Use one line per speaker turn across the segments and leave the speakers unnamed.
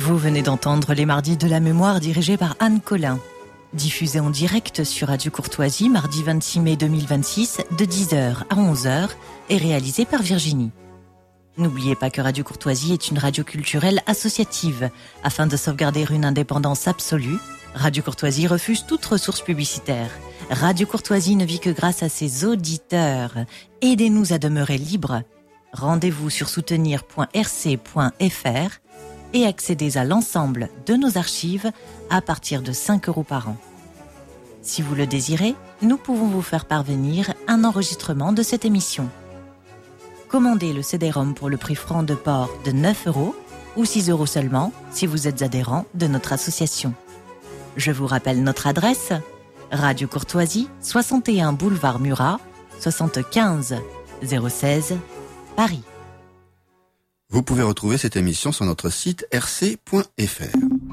Vous venez d'entendre Les Mardis de la Mémoire dirigés par Anne Collin. Diffusé en direct sur Radio Courtoisie mardi 26 mai 2026 de 10h à 11h et réalisé par Virginie. N'oubliez pas que Radio Courtoisie est une radio culturelle associative. Afin de sauvegarder une indépendance absolue, Radio Courtoisie refuse toute ressource publicitaire. Radio Courtoisie ne vit que grâce à ses auditeurs. Aidez-nous à demeurer libres. Rendez-vous sur soutenir.rc.fr et accédez à l'ensemble de nos archives à partir de 5 € par an. Si vous le désirez, nous pouvons vous faire parvenir un enregistrement de cette émission. Commandez le CD-ROM pour le prix franc de port de 9 € ou 6 € seulement si vous êtes adhérent de notre association. Je vous rappelle notre adresse: Radio Courtoisie, 61 boulevard Murat, 75 016, Paris.
Vous pouvez retrouver cette émission sur notre site rc.fr.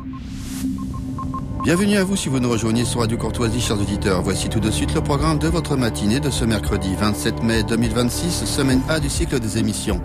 Bienvenue à vous si vous nous rejoignez sur Radio Courtoisie, chers auditeurs. Voici tout de suite le programme de votre matinée de ce mercredi 27 mai 2026, semaine A du cycle des émissions.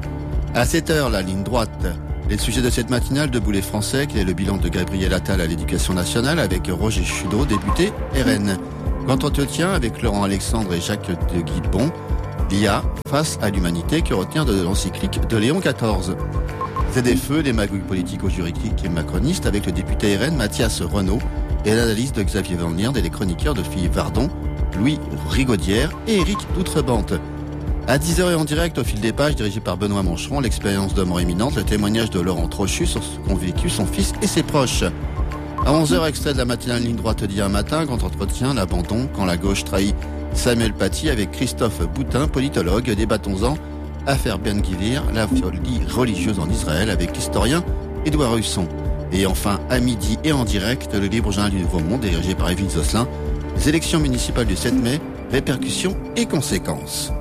À 7h, la ligne droite. Les sujets de cette matinale, debout les Français, quel est le bilan de Gabriel Attal à l'Éducation nationale avec Roger Chudeau, député RN. Grand entretien avec Laurent Alexandre et Jacques de Guidebon. L'IA face à l'humanité, que retenir de l'encyclique de Léon XIV. ZFE, les magouilles politico-juridiques et macronistes avec le député RN Mathias Renaud et l'analyse de Xavier Van Lierde et les chroniqueurs de Philippe Vardon, Louis Rigaudière et Éric Doutrebente. À 10h et en direct, au fil des pages, dirigé par Benoît Mancheron, l'expérience de mort imminente, le témoignage de Laurent Trochu sur ce qu'ont vécu son fils et ses proches. À 11h, extrait de la matinale ligne droite d'hier matin, grand entretien, l'abandon, quand la gauche trahit Samuel Paty avec Christophe Boutin, politologue. Débattons-en. Affaire Ben Gvir, la folie religieuse en Israël avec l'historien Édouard Husson. Et enfin, à midi et en direct, le libre journal du Nouveau Monde, dirigé par Évelyne Zosselin. Les élections municipales du 7 mai, répercussions et conséquences.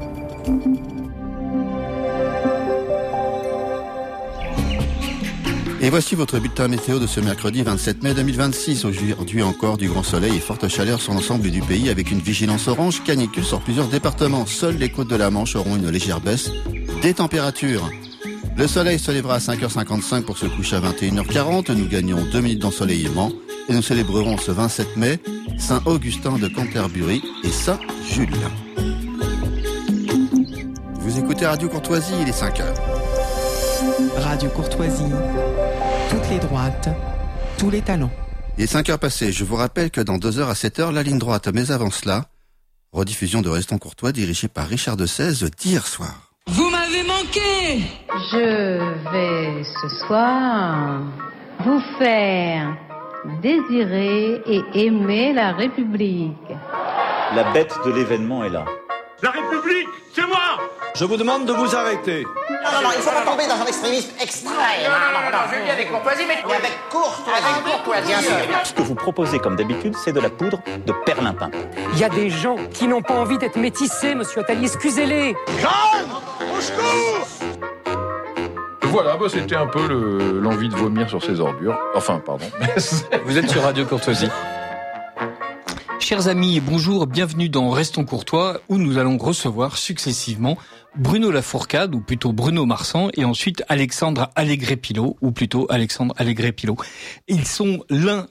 Et voici votre bulletin météo de ce mercredi 27 mai 2026. Aujourd'hui encore, du grand soleil et forte chaleur sur l'ensemble du pays avec une vigilance orange canicule sur plusieurs départements. Seules les côtes de la Manche auront une légère baisse des températures. Le soleil se lèvera à 5h55 pour se coucher à 21h40. Nous gagnons 2 minutes d'ensoleillement et nous célébrerons ce 27 mai Saint-Augustin de Canterbury et Saint-Jules. Vous écoutez Radio Courtoisie, il est 5h.
Radio Courtoisie, toutes les droites, tous les talents.
Il est 5h passées. Je vous rappelle que dans 2h à 7h, la ligne droite. Mais avant cela, rediffusion de Restons Courtois dirigée par Richard de Sèze d'hier soir.
Vous m'avez manqué.
Je vais ce soir vous faire désirer et aimer la République.
La bête de l'événement est là.
La République, c'est moi!
Je vous demande de vous arrêter.
Non, il ne faut pas tomber dans un extrémisme extrême.
Non, je viens avec courtoisie, mais
avec courtoisie. Bien sûr.
Ce que vous proposez, comme d'habitude, c'est de la poudre de perlimpin.
Il y a des gens qui n'ont pas envie d'être métissés, monsieur Attali, excusez-les.
Jeanne, au secours!
Voilà, c'était un peu l'envie de vomir sur ces ordures. Enfin, pardon.
Vous êtes sur Radio Courtoisie. Chers amis, bonjour, bienvenue dans Restons Courtois, où nous allons recevoir successivement Bruno Lafourcade, ou plutôt Bruno Marsan, et ensuite Alexandre Allègre-Pilot, ou plutôt Alexandre Allègre-Pilot. Ils sont l'un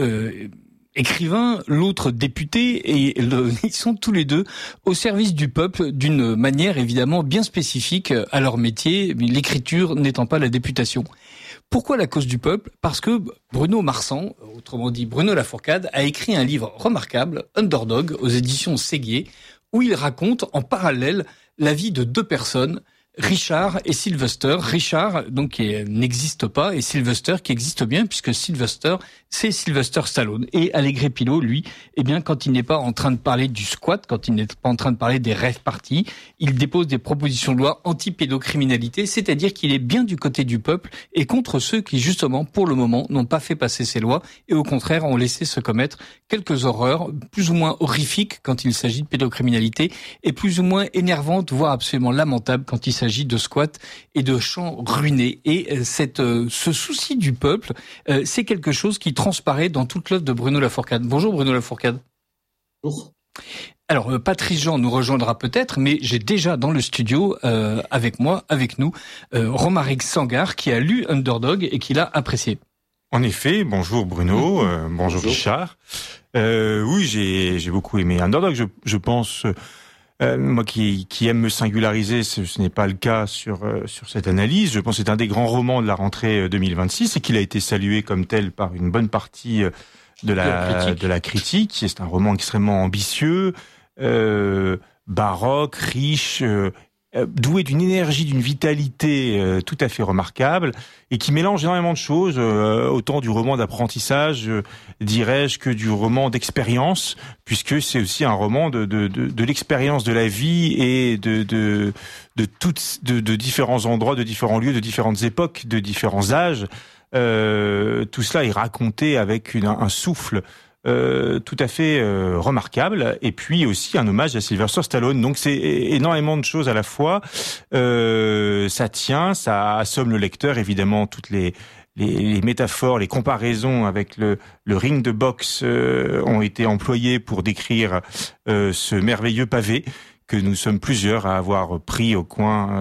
écrivain, l'autre député, et ils sont tous les deux au service du peuple d'une manière évidemment bien spécifique à leur métier, l'écriture n'étant pas la députation. Pourquoi la cause du peuple ? Parce que Bruno Marsan, autrement dit Bruno Lafourcade, a écrit un livre remarquable, Underdog, aux éditions Séguier, où il raconte en parallèle la vie de deux personnes, Richard et Sylvester. Richard, donc, qui n'existe pas, et Sylvester, qui existe bien, puisque Sylvester, c'est Sylvester Stallone. Et Allègre-Pilot, lui, eh bien, quand il n'est pas en train de parler du squat, quand il n'est pas en train de parler des rave parties, il dépose des propositions de loi anti-pédocriminalité, c'est-à-dire qu'il est bien du côté du peuple et contre ceux qui, justement, pour le moment, n'ont pas fait passer ces lois et au contraire ont laissé se commettre quelques horreurs plus ou moins horrifiques quand il s'agit de pédocriminalité et plus ou moins énervantes, voire absolument lamentables quand il s'agit de squat et de champs ruinés. Et ce souci du peuple, c'est quelque chose qui transparaît dans toute l'œuvre de Bruno Lafourcade. Bonjour Bruno Lafourcade.
Bonjour.
Alors, Patrice Jean nous rejoindra peut-être, mais j'ai déjà dans le studio, avec nous, Romaric Sangar, qui a lu Underdog et qui l'a apprécié.
En effet, bonjour Bruno, bonjour Richard. Oui, j'ai beaucoup aimé Underdog. Je pense, moi qui aime me singulariser, ce n'est pas le cas sur cette analyse. Je pense que c'est un des grands romans de la rentrée 2026 et qu'il a été salué comme tel par une bonne partie de la critique. C'est un roman extrêmement ambitieux, baroque, riche, doué d'une énergie, d'une vitalité tout à fait remarquable et qui mélange énormément de choses, autant du roman d'apprentissage, dirais-je, que du roman d'expérience, puisque c'est aussi un roman de l'expérience de la vie et de différents endroits, de différents lieux, de différentes époques, de différents âges. Tout cela est raconté avec un souffle tout à fait remarquable, et puis aussi un hommage à Sylvester Stallone. Donc c'est énormément de choses à la fois. Ça tient, ça assomme le lecteur, évidemment, toutes les métaphores, les comparaisons avec le ring de boxe ont été employées pour décrire ce merveilleux pavé que nous sommes plusieurs à avoir pris au coin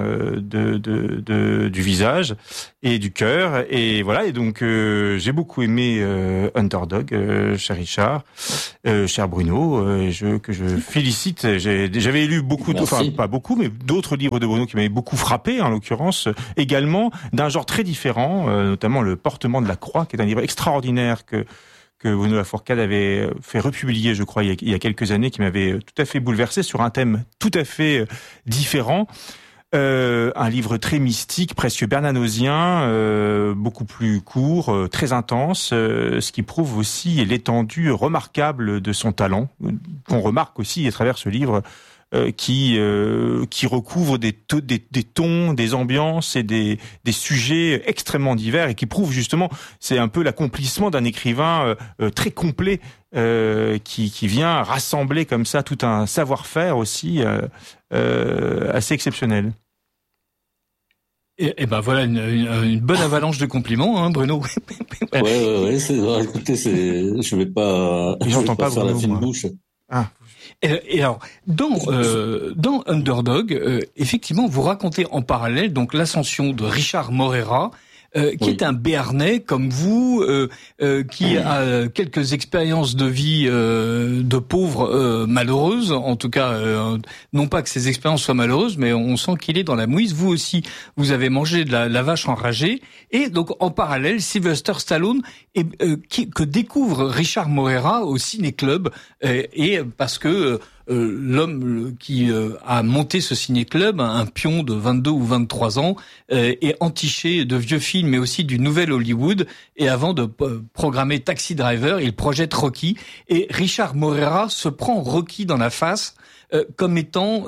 du visage et du cœur. Et voilà, et donc j'ai beaucoup aimé Underdog, cher Richard, cher Bruno, que je félicite. J'avais lu beaucoup, enfin pas beaucoup, mais d'autres livres de Bruno qui m'avaient beaucoup frappé, en l'occurrence, également d'un genre très différent, notamment Le Portement de la Croix, qui est un livre extraordinaire que Bruno Lafourcade avait fait republier, je crois, il y a quelques années, qui m'avait tout à fait bouleversé sur un thème tout à fait différent. Un livre très mystique, presque bernanosien, beaucoup plus court, très intense, ce qui prouve aussi l'étendue remarquable de son talent, qu'on remarque aussi à travers ce livre, qui recouvre des tons, des ambiances et des sujets extrêmement divers et qui prouve justement, c'est un peu l'accomplissement d'un écrivain très complet qui vient rassembler comme ça tout un savoir-faire aussi assez exceptionnel.
Et ben voilà une bonne avalanche de compliments, hein, Bruno.
Ouais, écoutez, je vais pas faire la fine bouche.
Ah. Et alors, dans Underdog, effectivement, vous racontez en parallèle donc l'ascension de Richard Morera, qui est un Béarnais comme vous, qui a quelques expériences de vie de pauvre malheureuses. En tout cas, non pas que ces expériences soient malheureuses, mais on sent qu'il est dans la mouise. Vous aussi, vous avez mangé de la vache enragée. Et donc, en parallèle, Sylvester Stallone, que découvre Richard Morera au ciné-club, et parce que l'homme qui a monté ce ciné-club, un pion de 22 ou 23 ans, est entiché de vieux films, mais aussi du nouvel Hollywood. Et avant de programmer Taxi Driver, il projette Rocky. Et Richard Morera se prend Rocky dans la face comme étant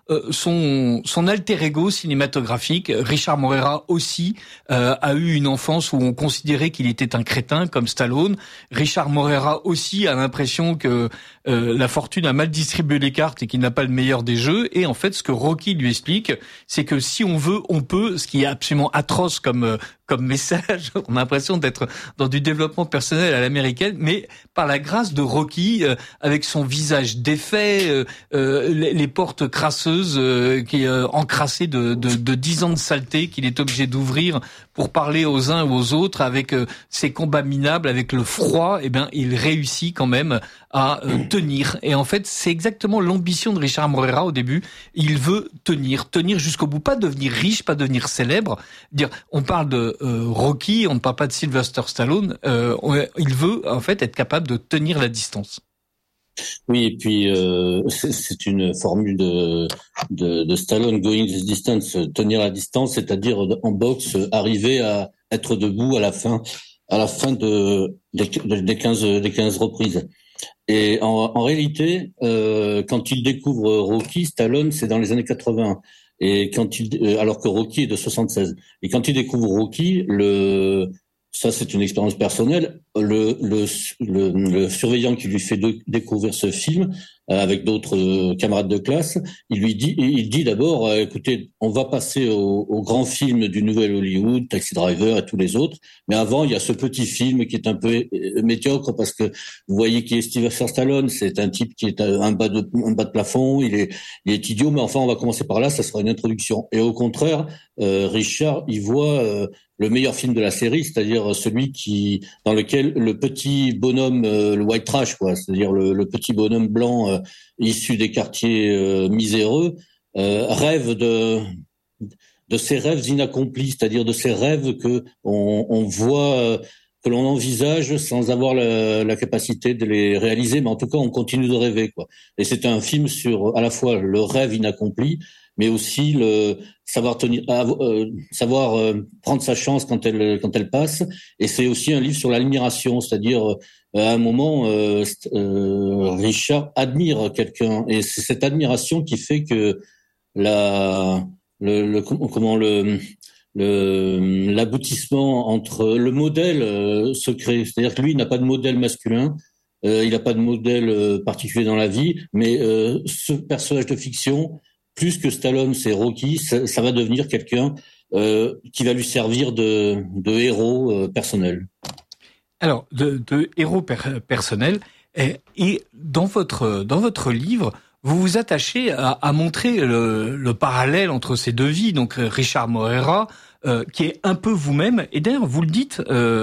son alter ego cinématographique. Richard Morera aussi a eu une enfance où on considérait qu'il était un crétin comme Stallone. Richard Morera aussi a l'impression que la fortune a mal distribué les cartes et qu'il n'a pas le meilleur des jeux. Et en fait, ce que Rocky lui explique, c'est que si on veut, on peut. Ce qui est absolument atroce comme message. On a l'impression d'être dans du développement personnel à l'américaine, mais par la grâce de Rocky, avec son visage défait, les portes crasseuses, qui est encrassé de 10 ans de saleté qu'il est obligé d'ouvrir pour parler aux uns ou aux autres, avec ses combats minables, avec le froid, eh bien, il réussit quand même à tenir. Et en fait, c'est exactement l'ambition de Richard Morera au début. Il veut tenir jusqu'au bout, pas devenir riche, pas devenir célèbre. On parle de Rocky, on ne parle pas de Sylvester Stallone. Il veut en fait être capable de tenir la distance.
Oui, et puis c'est une formule de Stallone, going the distance, tenir la distance, c'est-à-dire en boxe arriver à être debout à la fin des 15 reprises. Et en réalité, quand il découvre Rocky, Stallone, c'est dans les années 80. Et alors que Rocky est de 76. Et quand il découvre Rocky, ça c'est une expérience personnelle, le surveillant qui lui fait découvrir ce film avec d'autres camarades de classe, il dit d'abord, écoutez, on va passer au grand film du nouvel Hollywood, Taxi Driver et tous les autres, mais avant il y a ce petit film qui est un peu médiocre parce que vous voyez qui est Sylvester Stallone, c'est un type qui est un bas de plafond, il est idiot, mais enfin on va commencer par là, ça sera une introduction. Et au contraire, Richard, il voit le meilleur film de la série, c'est-à-dire celui dans lequel le petit bonhomme, le white trash, quoi, c'est-à-dire le petit bonhomme blanc issu des quartiers miséreux, rêve de ces rêves inaccomplis, c'est-à-dire de ces rêves que on voit, que l'on envisage sans avoir la capacité de les réaliser, mais en tout cas on continue de rêver, quoi. Et c'est un film sur à la fois le rêve inaccompli, mais aussi le savoir prendre sa chance quand elle passe. Et c'est aussi un livre sur l'admiration, c'est-à-dire à un moment Richard admire quelqu'un, et c'est cette admiration qui fait que l'aboutissement entre le modèle se crée. C'est-à-dire que lui, il n'a pas de modèle masculin, il n'a pas de modèle particulier dans la vie, mais ce personnage de fiction, plus que Stallone, c'est Rocky, ça va devenir quelqu'un qui va lui servir de héros personnel.
Alors, de héros personnel, et dans votre livre, vous vous attachez à montrer le parallèle entre ces deux vies, donc Richard Moreira, qui est un peu vous-même, et d'ailleurs vous le dites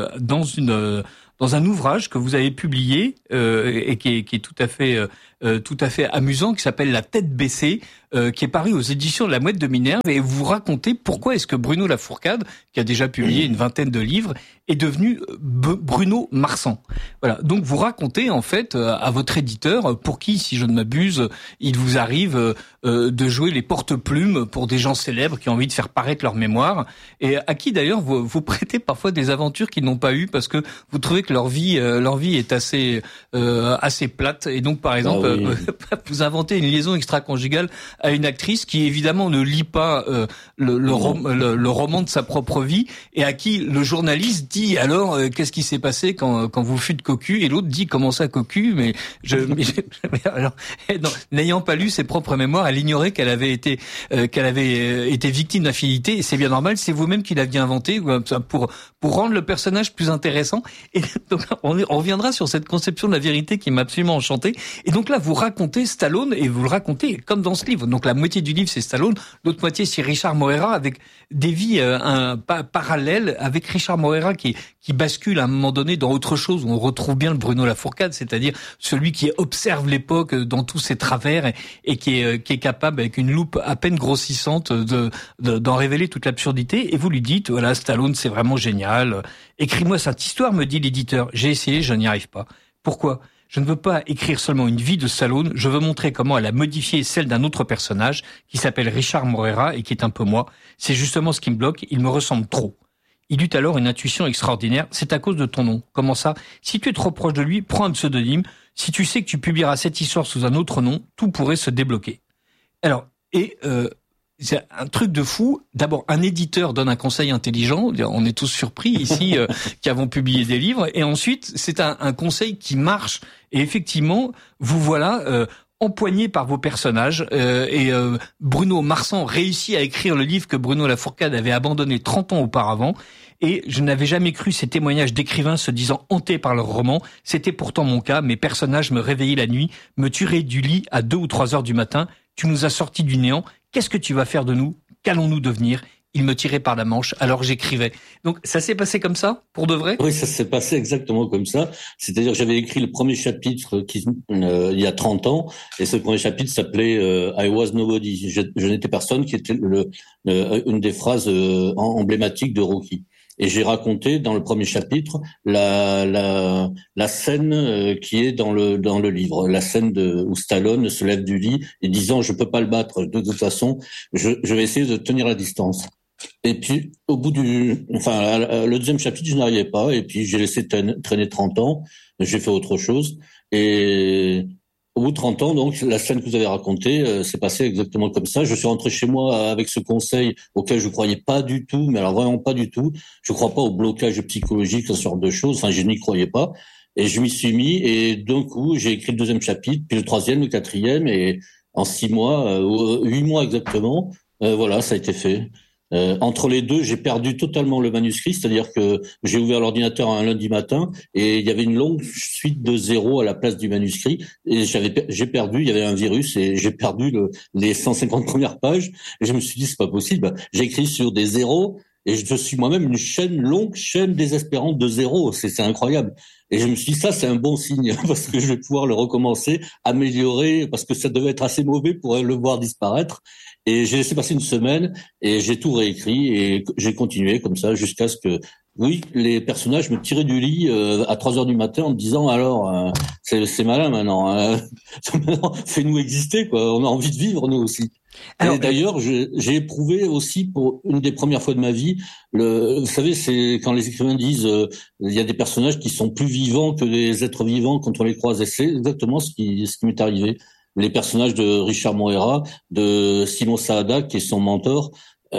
dans un ouvrage que vous avez publié et qui est tout à fait amusant, qui s'appelle La tête baissée, qui est paru aux éditions de la Mouette de Minerve, et vous racontez pourquoi est-ce que Bruno Lafourcade, qui a déjà publié une vingtaine de livres, est devenu Bruno Marsan. Voilà. Donc vous racontez en fait à votre éditeur, pour qui, si je ne m'abuse, il vous arrive de jouer les porte-plumes pour des gens célèbres qui ont envie de faire paraître leur mémoire, et à qui d'ailleurs vous prêtez parfois des aventures qu'ils n'ont pas eues parce que vous trouvez que leur vie est assez plate, et donc par exemple vous inventez une liaison extra-conjugale à une actrice qui évidemment ne lit pas le roman de sa propre vie, et à qui le journaliste dit alors qu'est-ce qui s'est passé quand vous fûtes cocu, et l'autre dit comment ça cocu, mais alors n'ayant pas lu ses propres mémoires, elle ignorait qu'elle avait été victime d'infidélité, et c'est bien normal, c'est vous-même qui l'aviez inventé pour rendre le personnage plus intéressant. Et donc on reviendra sur cette conception de la vérité qui m'a absolument enchanté. Et donc là vous racontez Stallone, et vous le racontez comme dans ce livre. Donc la moitié du livre c'est Stallone, l'autre moitié c'est Richard Moreira, avec des vies parallèles, avec Richard Moreira qui bascule à un moment donné dans autre chose, où on retrouve bien le Bruno Lafourcade, c'est-à-dire celui qui observe l'époque dans tous ses travers et qui est capable, avec une loupe à peine grossissante, d'en révéler toute l'absurdité. Et vous lui dites, voilà, Stallone c'est vraiment génial, écris-moi cette histoire, me dit l'éditeur. J'ai essayé, je n'y arrive pas. Pourquoi ? Je ne veux pas écrire seulement une vie de Stallone, je veux montrer comment elle a modifié celle d'un autre personnage qui s'appelle Richard Moreira et qui est un peu moi. C'est justement ce qui me bloque, il me ressemble trop. Il eut alors une intuition extraordinaire, c'est à cause de ton nom. Comment ça ? Si tu es trop proche de lui, prends un pseudonyme. Si tu sais que tu publieras cette histoire sous un autre nom, tout pourrait se débloquer. Alors, c'est un truc de fou. D'abord, un éditeur donne un conseil intelligent. On est tous surpris ici qui avons publié des livres. Et ensuite, c'est un conseil qui marche. Et effectivement, vous voilà empoigné par vos personnages. Bruno Marsan réussit à écrire le livre que Bruno Lafourcade avait abandonné 30 ans auparavant. Et je n'avais jamais cru ces témoignages d'écrivains se disant hantés par leur roman. C'était pourtant mon cas. Mes personnages me réveillaient la nuit, me tueraient du lit à 2 ou 3 heures du matin. Tu nous as sortis du néant. Qu'est-ce que tu vas faire de nous ? Qu'allons-nous devenir ? Il me tirait par la manche, alors j'écrivais. Donc ça s'est passé comme ça, pour de vrai ?
Oui, ça s'est passé exactement comme ça. C'est-à-dire que j'avais écrit le premier chapitre il y a 30 ans, et ce premier chapitre s'appelait I was nobody. Je n'étais personne, qui était une des phrases emblématiques de Rocky. Et j'ai raconté dans le premier chapitre la scène qui est dans le livre, la scène où Stallone se lève du lit et disant je peux pas le battre, de toute façon je vais essayer de tenir la distance. Et puis au bout le deuxième chapitre je n'arrivais pas, et puis j'ai laissé traîner 30 ans, j'ai fait autre chose, et au bout de 30 ans, donc, la scène que vous avez racontée s'est passée exactement comme ça. Je suis rentré chez moi avec ce conseil auquel je croyais pas du tout, mais alors vraiment pas du tout. Je crois pas au blocage psychologique, ce genre de choses. Enfin, je n'y croyais pas. Et je m'y suis mis, et d'un coup, j'ai écrit le deuxième chapitre, puis le troisième, le quatrième, et en 6 mois, 8 mois exactement, voilà, ça a été fait. Entre les deux, j'ai perdu totalement le manuscrit, c'est-à-dire que j'ai ouvert l'ordinateur un lundi matin et il y avait une longue suite de zéros à la place du manuscrit, et j'ai perdu, il y avait un virus, et j'ai perdu les 150 premières pages, et je me suis dit c'est pas possible, j'ai écrit sur des zéros, Et je suis moi-même une longue chaîne désespérante de zéro. C'est incroyable. Et je me suis dit, ça, c'est un bon signe, parce que je vais pouvoir le recommencer, améliorer, parce que ça devait être assez mauvais pour le voir disparaître. Et j'ai laissé passer une semaine, et j'ai tout réécrit, et j'ai continué comme ça, jusqu'à ce que, oui, les personnages me tiraient du lit à 3h du matin en me disant, alors, c'est malin maintenant, fais-nous exister, quoi. On a envie de vivre, nous aussi. Alors, et d'ailleurs, j'ai éprouvé aussi pour une des premières fois de ma vie, vous savez, c'est quand les écrivains disent il y a des personnages qui sont plus vivants que les êtres vivants quand on les croise. Et c'est exactement ce qui m'est arrivé. Les personnages de Richard Moreira, de Simon Saada, qui est son mentor,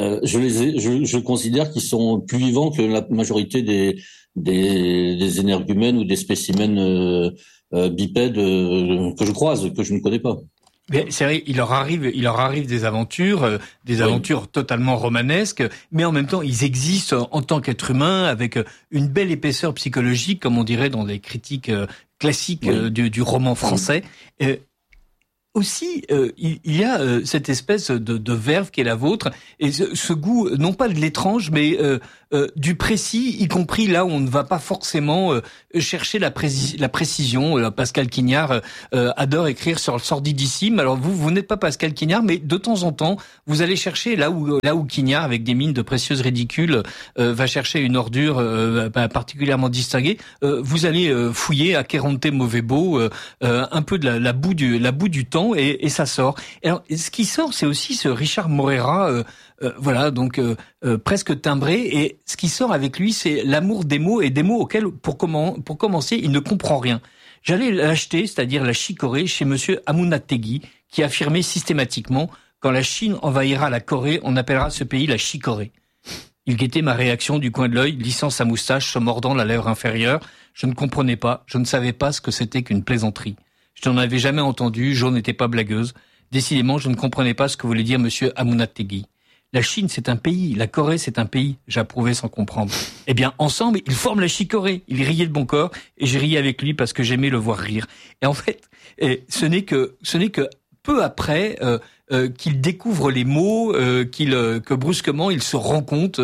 je considère qu'ils sont plus vivants que la majorité des énergumènes ou des spécimens bipèdes que je croise, que je ne connais pas.
Mais c'est vrai, il leur arrive des aventures totalement romanesques, mais en même temps, ils existent en tant qu'êtres humains avec une belle épaisseur psychologique, comme on dirait dans les critiques classiques du roman français. Aussi, il y a cette espèce de verve qui est la vôtre, et ce goût, non pas de l'étrange, mais du précis, y compris là où on ne va pas forcément chercher la précision. Pascal Quignard adore écrire sur le sordidissime. Alors vous n'êtes pas Pascal Quignard, mais de temps en temps, vous allez chercher là où Quignard, avec des mines de précieuses ridicules, va chercher une ordure particulièrement distinguée. Vous allez fouiller à Querente Movebo un peu de la boue du temps. Et ça sort. Et alors, ce qui sort, c'est aussi ce Richard Moreira, presque timbré. Et ce qui sort avec lui, c'est l'amour des mots, et des mots auxquels, pour commencer, il ne comprend rien. J'allais l'acheter, c'est-à-dire la chicorée, chez monsieur Amunategui, qui affirmait systématiquement, quand la Chine envahira la Corée, on appellera ce pays la chicorée. Il guettait ma réaction du coin de l'œil, lissant sa moustache, se mordant la lèvre inférieure. Je ne comprenais pas, je ne savais pas ce que c'était qu'une plaisanterie. Je n'en avais jamais entendu, Jo n'était pas blagueuse. Décidément, je ne comprenais pas ce que voulait dire monsieur Amunategui. La Chine, c'est un pays, la Corée, c'est un pays. J'approuvais sans comprendre. Eh bien, ensemble, ils forment la chicorée. Il riait de bon corps, et j'ai ri avec lui parce que j'aimais le voir rire. Et en fait, ce n'est que peu après qu'il découvre les mots, que brusquement il se rend compte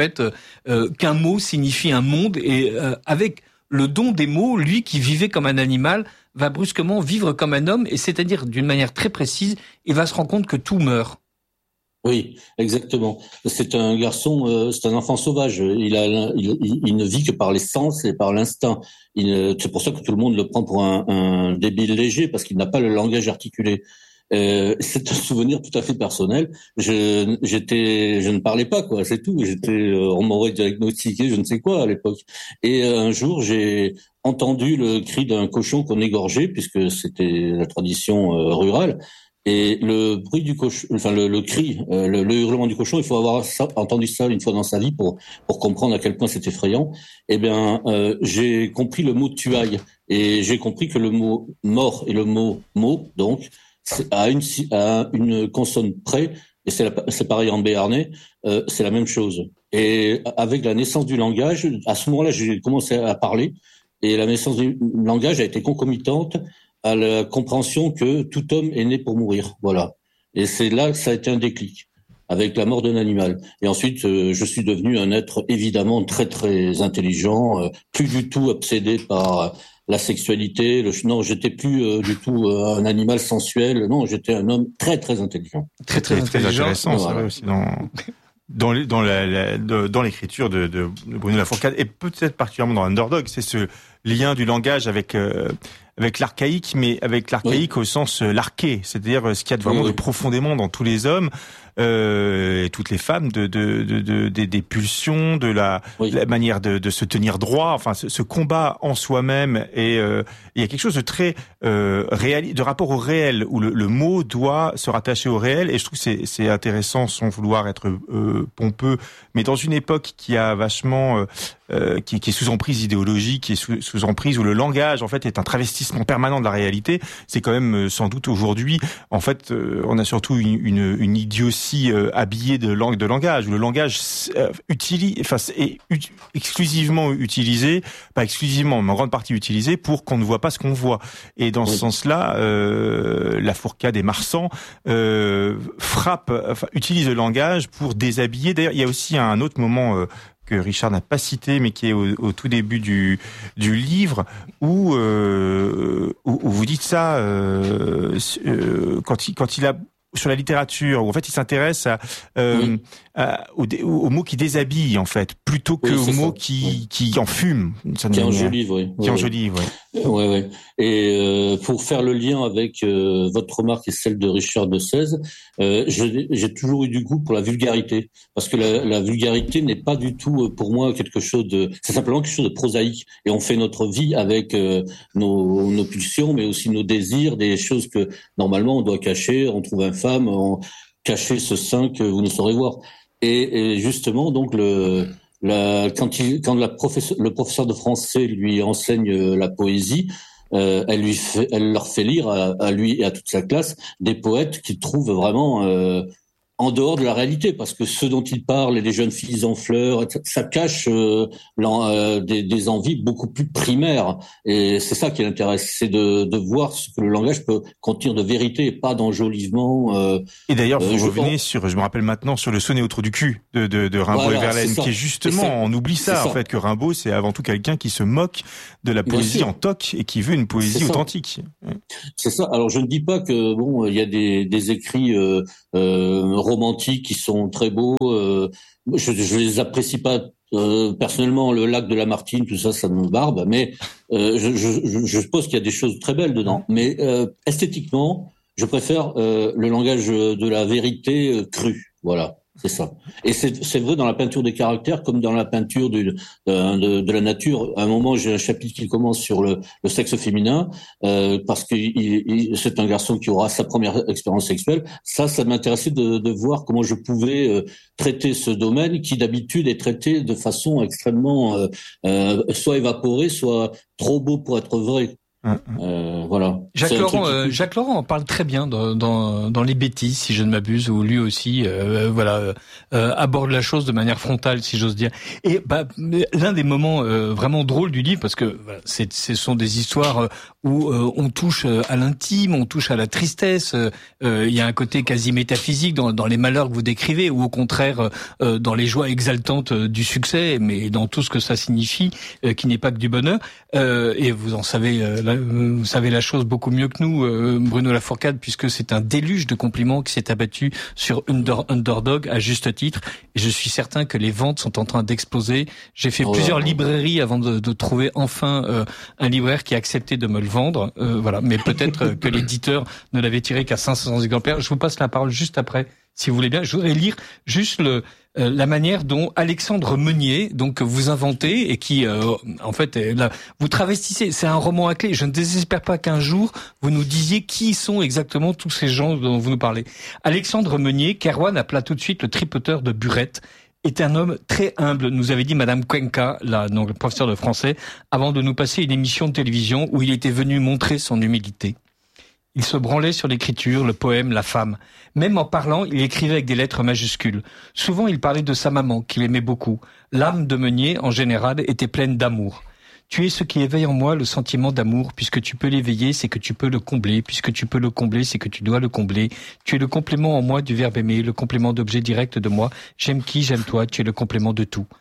qu'un mot signifie un monde, et avec le don des mots, lui qui vivait comme un animal va brusquement vivre comme un homme, et c'est-à-dire d'une manière très précise, il va se rendre compte que tout meurt.
Oui, exactement. C'est un garçon, c'est un enfant sauvage. Il ne vit que par les sens et par l'instinct. C'est pour ça que tout le monde le prend pour un débile léger, parce qu'il n'a pas le langage articulé. C'est un souvenir tout à fait personnel. Je ne parlais pas, quoi, c'est tout. On m'aurait diagnostiqué je ne sais quoi à l'époque. Et un jour, j'ai entendu le cri d'un cochon qu'on égorgeait, puisque c'était la tradition rurale. Et le bruit du cochon, enfin le cri, le hurlement du cochon, il faut avoir entendu ça une fois dans sa vie pour comprendre à quel point c'est effrayant. Eh bien, j'ai compris le mot tuaille, et j'ai compris que le mot mort et le mot mot, donc, à une consonne près, et c'est pareil en béarnais, c'est la même chose. Et avec la naissance du langage, à ce moment-là, j'ai commencé à parler, et la naissance du langage a été concomitante à la compréhension que tout homme est né pour mourir. Voilà. Et c'est là que ça a été un déclic, avec la mort d'un animal. Et ensuite, je suis devenu un être évidemment très très intelligent, plus du tout obsédé par la sexualité. Non, j'étais plus du tout un animal sensuel. Non, j'étais un homme très très intelligent.
Très intéressant, voilà. Ça aussi dans l'écriture de Bruno Lafourcade, et peut-être particulièrement dans Underdog, c'est ce lien du langage avec l'archaïque, mais avec l'archaïque au sens l'arché, c'est-à-dire ce qu'il y a de vraiment de profondément dans tous les hommes et toutes les femmes, des pulsions, de la manière de se tenir droit, enfin ce combat en soi-même. Et il y a quelque chose de très de rapport au réel, où le mot doit se rattacher au réel, et je trouve que c'est intéressant, sans vouloir être pompeux, mais dans une époque qui a vachement qui est sous emprise idéologique, qui est sous emprise où le langage en fait est un travestissement permanent de la réalité. C'est quand même sans doute aujourd'hui, en fait, on a surtout une idiotie aussi habillé de langage. Le langage est exclusivement utilisé, pas exclusivement, mais en grande partie utilisé pour qu'on ne voit pas ce qu'on voit. Et dans ce sens-là, la Fourcade et Marsan utilise le langage pour déshabiller. D'ailleurs, il y a aussi un autre moment que Richard n'a pas cité, mais qui est au tout début du livre, où vous dites ça quand il a sur la littérature, où en fait il s'intéresse aux mots qui déshabillent en fait, plutôt que aux mots qui enfument,
qui enjolivent, oui. Et pour faire le lien avec votre remarque et celle de Richard de XVI, j'ai toujours eu du goût pour la vulgarité, parce que la vulgarité n'est pas du tout pour moi quelque chose c'est simplement quelque chose de prosaïque, et on fait notre vie avec nos pulsions, mais aussi nos désirs, des choses que normalement on doit cacher. On trouve infâme, cacher ce sein que vous ne saurez voir. Et justement, donc quand le professeur de français lui enseigne la poésie, elle leur fait lire à lui et à toute sa classe des poètes qu'il trouve vraiment en dehors de la réalité, parce que ceux dont il parle, les jeunes filles en fleurs, ça cache des envies beaucoup plus primaires. Et c'est ça qui l'intéresse, c'est de voir ce que le langage peut contenir de vérité, et pas d'enjolivement.
Et d'ailleurs, vous revenez je me rappelle maintenant, sur le sonnet au trou du cul de Rimbaud et Verlaine, qui est justement, on oublie ça en fait, que Rimbaud, c'est avant tout quelqu'un qui se moque de la poésie en toc et qui veut une poésie authentique.
C'est ça. Alors je ne dis pas que il y a des écrits romantiques qui sont très beaux. Je les apprécie pas personnellement. Le lac de Lamartine, tout ça, ça me barbe. Mais je suppose qu'il y a des choses très belles dedans. Mais esthétiquement, je préfère le langage de la vérité crue. Voilà. C'est ça. Et c'est vrai dans la peinture des caractères comme dans la peinture de la nature. À un moment, j'ai un chapitre qui commence sur le sexe féminin, parce que c'est un garçon qui aura sa première expérience sexuelle. Ça m'intéressait de voir comment je pouvais traiter ce domaine qui d'habitude est traité de façon extrêmement soit évaporée, soit trop beau pour être vrai. Voilà.
Jacques Laurent en parle très bien dans Les Bêtises, si je ne m'abuse, où lui aussi aborde la chose de manière frontale, si j'ose dire. Et l'un des moments vraiment drôles du livre, parce que ce sont des histoires où on touche à l'intime, on touche à la tristesse. Il y a un côté quasi métaphysique dans les malheurs que vous décrivez, ou au contraire dans les joies exaltantes du succès, mais dans tout ce que ça signifie, qui n'est pas que du bonheur. Et vous en savez vous savez la chose beaucoup mieux que nous, Bruno Lafourcade, puisque c'est un déluge de compliments qui s'est abattu sur Underdog à juste titre. Et je suis certain que les ventes sont en train d'exploser. J'ai fait plusieurs librairies avant de trouver enfin un libraire qui a accepté de me le vendre. Voilà, mais peut-être que l'éditeur ne l'avait tiré qu'à 500 exemplaires. Je vous passe la parole juste après, si vous voulez bien. Je voudrais lire juste la manière dont Alexandre Meunier, donc vous inventez et qui, en fait, là, vous travestissez. C'est un roman à clé. Je ne désespère pas qu'un jour vous nous disiez qui sont exactement tous ces gens dont vous nous parlez. Alexandre Meunier, qu'Erwan appela tout de suite le tripoteur de Burette, est un homme très humble, nous avait dit Madame Cuenca, donc le professeur de français, avant de nous passer une émission de télévision où il était venu montrer son humilité. Il se branlait sur l'écriture, le poème, la femme. Même en parlant, il écrivait avec des lettres majuscules. Souvent, il parlait de sa maman, qu'il aimait beaucoup. L'âme de Meunier, en général, était pleine d'amour. Tu es ce qui éveille en moi le sentiment d'amour. Puisque tu peux l'éveiller, c'est que tu peux le combler. Puisque tu peux le combler, c'est que tu dois le combler. Tu es le complément en moi du verbe aimer, le complément d'objet direct de moi. J'aime qui, j'aime toi, tu es le complément de tout.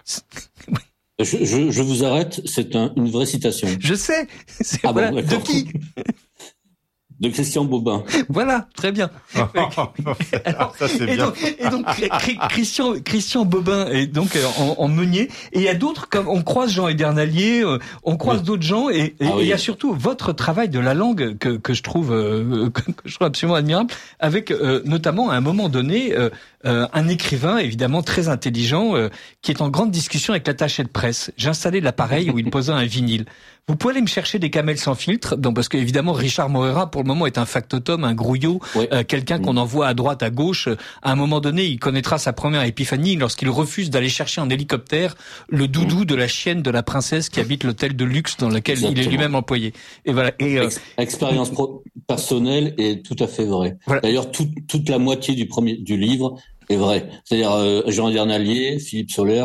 Je vous arrête, c'est une vraie citation.
Je sais.
Bon,
de qui?
De Christian Bobin.
Voilà, très bien.
Alors, ça c'est bien.
Et donc Christian Bobin est donc en Meunier. Et il y a d'autres, comme on croise Jean Edernalier, on croise d'autres gens, et il y a surtout votre travail de la langue que je trouve absolument admirable, avec notamment à un moment donné un écrivain évidemment très intelligent qui est en grande discussion avec l'attaché de presse. J'ai installé l'appareil où il posait un vinyle. Vous pouvez aller me chercher des camels sans filtre, donc parce que évidemment Richard Moreira pour le moment est un factotum, un grouillot, quelqu'un qu'on envoie à droite, à gauche. À un moment donné, il connaîtra sa première épiphanie lorsqu'il refuse d'aller chercher en hélicoptère le doudou de la chienne de la princesse qui habite l'hôtel de luxe dans lequel il est lui-même employé. Et voilà. Et
expérience personnelle est tout à fait vraie. Voilà. D'ailleurs, toute la moitié du livre est vrai. C'est-à-dire Jean Vernalier, Philippe Solers,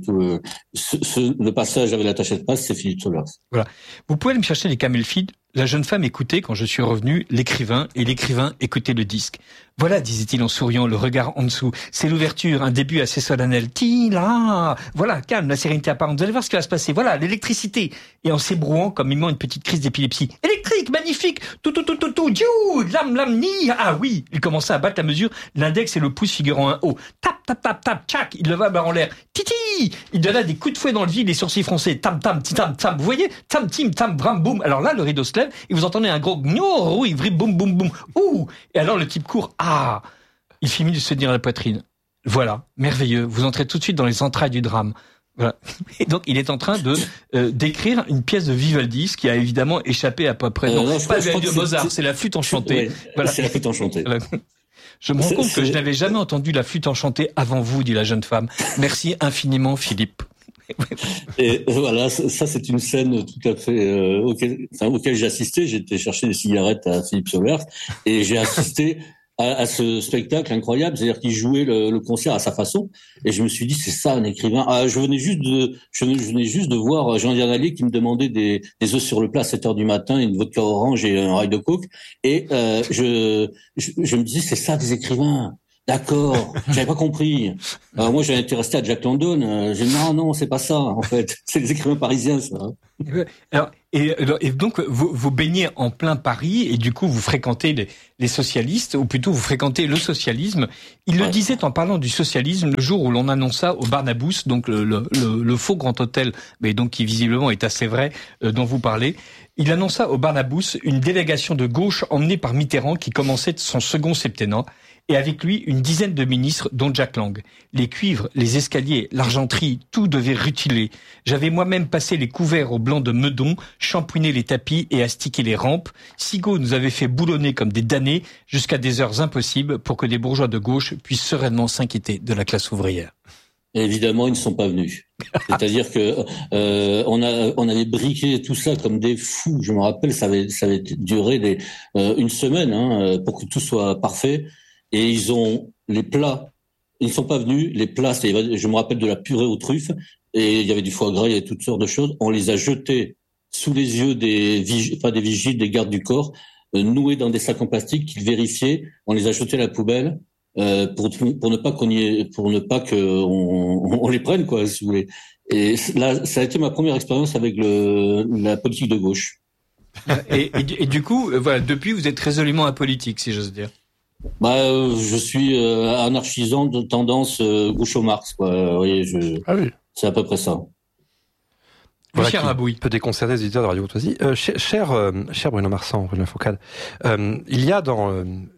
le passage avec l'attaché de presse, c'est Philippe Solers.
Voilà. Vous pouvez aller me chercher les camel feed. La jeune femme écoutait, quand je suis revenu, l'écrivain, et l'écrivain écoutait le disque. Voilà, disait-il en souriant, le regard en dessous. C'est l'ouverture, un début assez solennel. Tila! Voilà, calme, la sérénité apparente. Vous allez voir ce qui va se passer. Voilà, l'électricité. Et en s'ébrouant, comme mimant une petite crise d'épilepsie. Électrique, magnifique! Tout, lam, ni! Ah oui! Il commença à battre la mesure, l'index et le pouce figurant un O. Tap, tchac! Il leva la barre en l'air. Titi! Il donna des coups de fouet dans le vide, les sourcils froncés. Tam. Vous voyez? Tam, bram, boum. Alors là, le rideau se lève, et vous entendez un gros gno, oui, boum, boum. Ouh! Et alors, le type court. Ah! Il fit mieux de se tenir la poitrine. Voilà. Merveilleux. Vous entrez tout de suite dans les entrailles du drame. Voilà. Et donc, il est en train de d'écrire une pièce de Vivaldi, ce qui a évidemment échappé à peu près. Non, pas Vivaldi de Mozart, c'est la flûte enchantée. Voilà.
C'est la flûte enchantée.
Voilà. Je me rends compte que je n'avais jamais entendu la flûte enchantée avant vous, dit la jeune femme. Merci infiniment, Philippe.
Et voilà, ça c'est une scène tout à fait auquel j'ai assisté. J'étais chercher des cigarettes à Philippe Solers et j'ai assisté à ce spectacle incroyable, c'est-à-dire qu'il jouait le concert à sa façon, et je me suis dit c'est ça un écrivain. Je venais juste de voir Jean Vernalier qui me demandait des œufs sur le plat à 7h du matin, une vodka orange et un rail de coke, et je me disais c'est ça des écrivains. D'accord, j'avais pas compris. Moi, j'avais été resté à Jack London. J'ai dit non, c'est pas ça. En fait, c'est les écrivains parisiens, ça.
Alors, et donc, vous baignez en plein Paris, et du coup, vous fréquentez les socialistes, ou plutôt, vous fréquentez le socialisme. Il le disait en parlant du socialisme le jour où l'on annonça au Barnabous, donc le faux grand hôtel, mais donc qui visiblement est assez vrai, dont vous parlez. Il annonça au Barnabous une délégation de gauche emmenée par Mitterrand qui commençait son second septennat, et avec lui une dizaine de ministres, dont Jack Lang. Les cuivres, les escaliers, l'argenterie, tout devait rutiler. J'avais moi-même passé les couverts au blanc de Meudon, shampouiné les tapis et astiqué les rampes. Sigaud nous avait fait boulonner comme des damnés jusqu'à des heures impossibles pour que des bourgeois de gauche puissent sereinement s'inquiéter de la classe ouvrière.
Et évidemment, ils ne sont pas venus. C'est-à-dire que on avait briqué tout ça comme des fous. Je me rappelle, ça avait duré une semaine pour que tout soit parfait. Et ils ont les plats. Ils ne sont pas venus. Les plats, je me rappelle de la purée aux truffes. Et il y avait du foie gras, il y avait toutes sortes de choses. On les a jetés sous les yeux des vigiles, des gardes du corps, noués dans des sacs en plastique qu'ils vérifiaient. On les a jetés à la poubelle. Pour ne pas qu'on les prenne, quoi, si vous voulez. Et là, ça a été ma première expérience avec la politique de gauche.
Et du coup, voilà, depuis, vous êtes résolument apolitique, si j'ose dire.
Je suis anarchisant de tendance gauche au Marx, quoi. Vous voyez, c'est à peu près ça.
Voilà, qui peut déconcerter les éditeurs de Radio Courtoisie. Cher Bruno Marsan, Bruno Foucade, il y a dans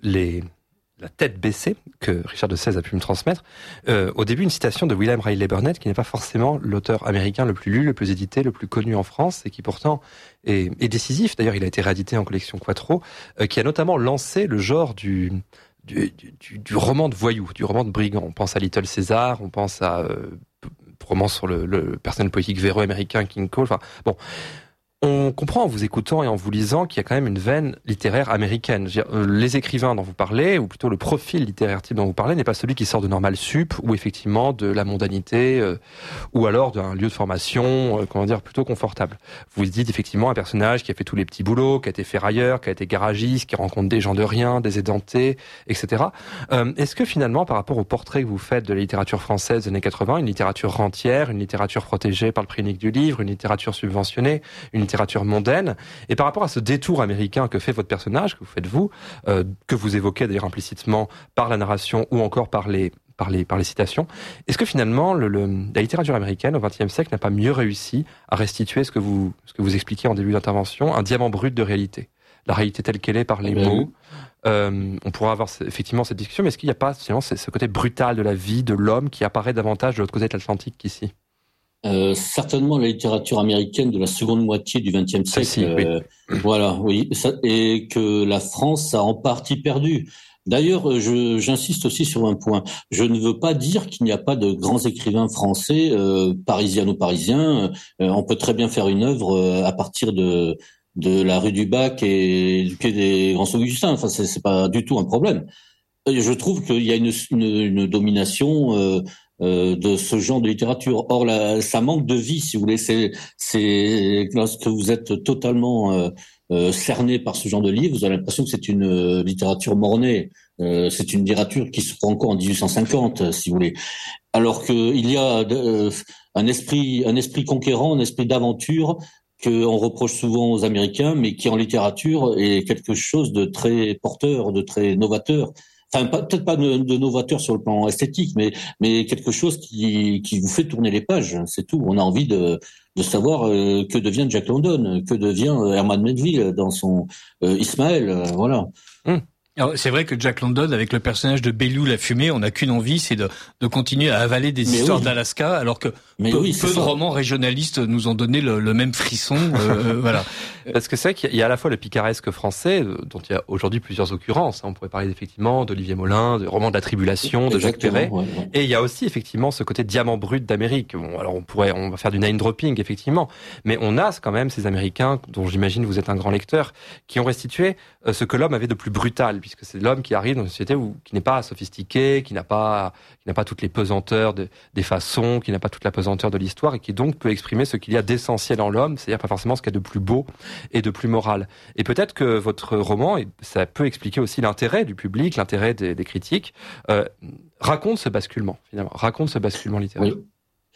la tête baissée que Richard de Sèze a pu me transmettre, au début une citation de William Riley Burnett, qui n'est pas forcément l'auteur américain le plus lu, le plus édité, le plus connu en France, et qui pourtant est décisif. D'ailleurs, il a été réédité en collection Quattro, qui a notamment lancé le genre du roman de voyou, du roman de brigand. On pense à Little Caesar, on pense à roman sur le personnage politique véreux américain King Cole. Enfin, bon. On comprend en vous écoutant et en vous lisant qu'il y a quand même une veine littéraire américaine. Je veux dire, les écrivains dont vous parlez, ou plutôt le profil littéraire type dont vous parlez, n'est pas celui qui sort de Normal Sup, ou effectivement de la mondanité, ou alors d'un lieu de formation, plutôt confortable. Vous dites effectivement un personnage qui a fait tous les petits boulots, qui a été ferrailleur, qui a été garagiste, qui rencontre des gens de rien, des édentés, etc. Est-ce que finalement, par rapport au portrait que vous faites de la littérature française des années 80, une littérature rentière, une littérature protégée par le prix unique du livre, une littérature subventionnée, une littérature mondaine, et par rapport à ce détour américain que fait votre personnage, que vous faites vous, que vous évoquez d'ailleurs implicitement par la narration ou encore par les citations, est-ce que finalement la littérature américaine au XXe siècle n'a pas mieux réussi à restituer ce que vous expliquiez en début d'intervention, un diamant brut de réalité, la réalité telle qu'elle est par les mots. On pourra avoir effectivement cette discussion, mais est-ce qu'il n'y a pas finalement ce côté brutal de la vie de l'homme qui apparaît davantage de l'autre côté de l'Atlantique qu'ici?
Certainement la littérature américaine de la seconde moitié du XXe siècle. Voilà, oui, et que la France a en partie perdu. D'ailleurs, j'insiste aussi sur un point. Je ne veux pas dire qu'il n'y a pas de grands écrivains français, parisiens. On peut très bien faire une œuvre à partir de la rue du Bac et du quai des Grands-Augustins. Enfin, c'est pas du tout un problème. Je trouve qu'il y a une domination de ce genre de littérature. Or, ça manque de vie, si vous voulez. C'est lorsque vous êtes totalement cerné par ce genre de livre, vous avez l'impression que c'est une littérature mornée. C'est une littérature qui se prend encore en 1850, si vous voulez. Alors qu'il y a un esprit conquérant, un esprit d'aventure qu'on reproche souvent aux Américains, mais qui en littérature est quelque chose de très porteur, de très novateur. Enfin, peut-être pas de novateur sur le plan esthétique, mais quelque chose qui vous fait tourner les pages, c'est tout. On a envie de savoir que devient Jack London, que devient Herman Melville dans son Ismaël, voilà.
Alors, c'est vrai que Jack London, avec le personnage de Bellou la fumée, on n'a qu'une envie, c'est de continuer à avaler des histoires d'Alaska, alors que peu de romans régionalistes nous ont donné le même frisson. Voilà.
Parce que c'est vrai qu'il y a à la fois le picaresque français, dont il y a aujourd'hui plusieurs occurrences. On pourrait parler effectivement d'Olivier Molin, de Roman de la Tribulation, de Jacques Perret. Et il y a aussi effectivement ce côté diamant brut d'Amérique. Bon, alors on va faire du name dropping effectivement, mais on a quand même ces Américains, dont j'imagine vous êtes un grand lecteur, qui ont restitué ce que l'homme avait de plus brutal, puisque c'est l'homme qui arrive dans une société qui n'est pas sophistiqué, qui n'a pas toutes les pesanteurs des façons, qui n'a pas toute la pesanteur de l'histoire, et qui donc peut exprimer ce qu'il y a d'essentiel en l'homme, c'est-à-dire pas forcément ce qu'il y a de plus beau et de plus moral. Et peut-être que votre roman, et ça peut expliquer aussi l'intérêt du public, l'intérêt des critiques, raconte ce basculement, finalement, raconte ce basculement littéraire.
Oui.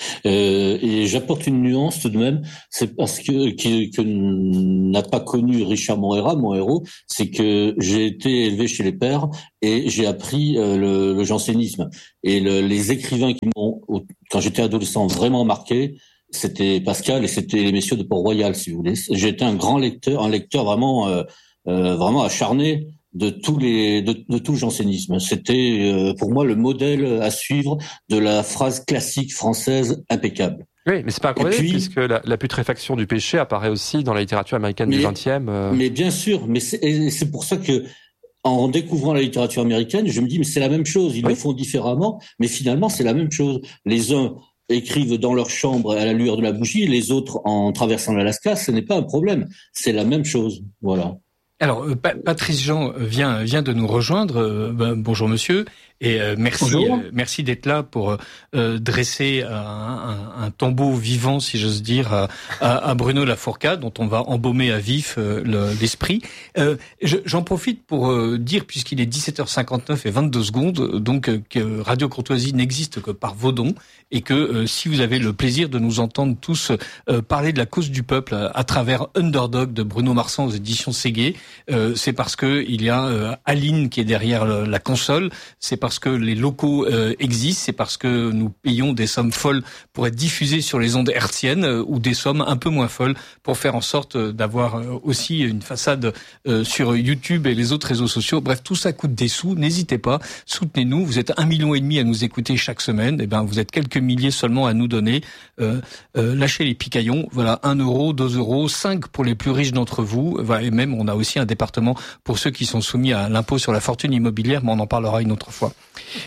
Et j'apporte une nuance tout de même, c'est parce que n'a pas connu Richard Moreira, mon héros, c'est que j'ai été élevé chez les pères et j'ai appris le jansénisme. Et les écrivains qui m'ont, quand j'étais adolescent, vraiment marqué, c'était Pascal et c'était les messieurs de Port-Royal, si vous voulez. J'ai été un grand lecteur, un lecteur vraiment acharné de tout le jansénisme. C'était pour moi le modèle à suivre de la phrase classique française impeccable.
Oui, mais c'est pas incroyable puisque la putréfaction du péché apparaît aussi dans la littérature américaine du XXe. Mais
bien sûr, mais c'est pour ça que en découvrant la littérature américaine, je me dis mais c'est la même chose. Ils le font différemment, mais finalement c'est la même chose. Les uns écrivent dans leur chambre à la lueur de la bougie, les autres en traversant l'Alaska. Ce n'est pas un problème. C'est la même chose. Voilà.
Alors, Patrice Jean vient de nous rejoindre. Bonjour monsieur, et merci d'être là pour dresser un tombeau vivant, si j'ose dire, à Bruno Lafourcade, dont on va embaumer à vif l'esprit. J'en profite pour dire, puisqu'il est 17h59 et 22 secondes, donc que Radio Courtoisie n'existe que par vos dons, et que si vous avez le plaisir de nous entendre tous parler de la cause du peuple à travers Underdog de Bruno Marsan aux éditions Séguier, c'est parce que il y a Aline qui est derrière la console, c'est parce que les locaux existent, c'est parce que nous payons des sommes folles pour être diffusés sur les ondes hertziennes ou des sommes un peu moins folles pour faire en sorte d'avoir aussi une façade sur YouTube et les autres réseaux sociaux. Bref, tout ça coûte des sous. N'hésitez pas, soutenez-nous. Vous êtes 1,5 million à nous écouter chaque semaine. Eh ben, vous êtes quelques milliers seulement à nous donner. Lâchez les picaillons. Voilà, 1 euro, 2 euros, 5 pour les plus riches d'entre vous. Voilà, et même, on a aussi un département pour ceux qui sont soumis à l'impôt sur la fortune immobilière, mais on en parlera une autre fois.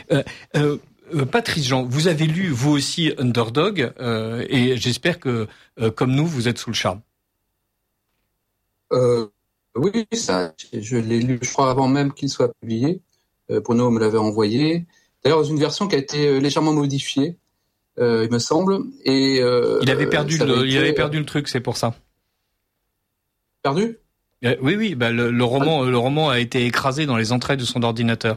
Patrice Jean, vous avez lu vous aussi Underdog, et j'espère que, comme nous, vous êtes sous le charme.
Oui, ça, je l'ai lu, je crois, avant même qu'il soit publié. Bruno me l'avait envoyé. D'ailleurs, dans une version qui a été légèrement modifiée, il me semble. Et
il avait perdu le truc, c'est pour ça.
Perdu?
Oui, bah le roman a été écrasé dans les entrailles de son ordinateur.